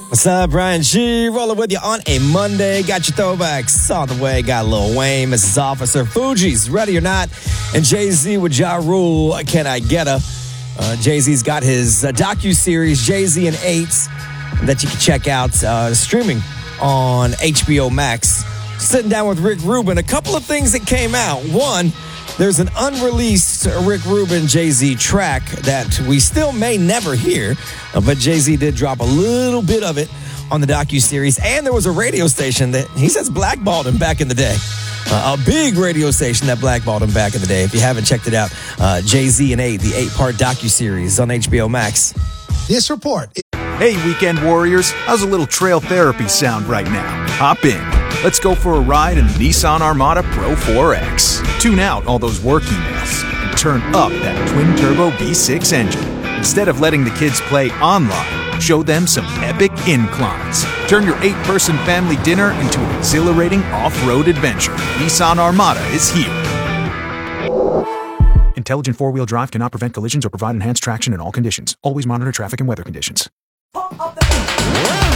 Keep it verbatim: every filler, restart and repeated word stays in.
What's up, Brian G? Rolling with you on a Monday. Got your throwbacks on the way. Got Lil Wayne, Missus Officer, Fugees, Ready or Not, and Jay-Z with Ja Rule, Can I Get Her? Uh, Jay-Z's got his uh, docuseries, Jay-Z and Eights, that you can check out uh, streaming on H B O Max. Sitting down with Rick Rubin. A couple of things that came out. One, there's an unreleased Rick Rubin Jay-Z track that we still may never hear, uh, but Jay-Z did drop a little bit of it on the docuseries. And there was a radio station that he says blackballed him back in the day. Uh, a big radio station that blackballed him back in the day. If you haven't checked it out, uh, Jay-Z and Eight, the eight-part docuseries on H B O Max. This report. Hey, weekend warriors, how's a little trail therapy sound right now? Hop in. Let's go for a ride in the Nissan Armada Pro four X. Tune out all those work emails and turn up that twin-turbo V six engine. Instead of letting the kids play online, show them some epic inclines. Turn your eight-person family dinner into an exhilarating off-road adventure. Nissan Armada is here. Intelligent four-wheel drive cannot prevent collisions or provide enhanced traction in all conditions. Always monitor traffic and weather conditions.